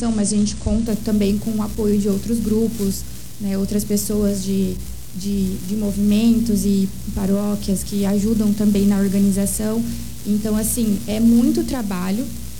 organização, mas a gente conta também com o apoio de outros grupos, né, outras pessoas de movimentos e paróquias que ajudam também na organização. Então, assim, é muito trabalho,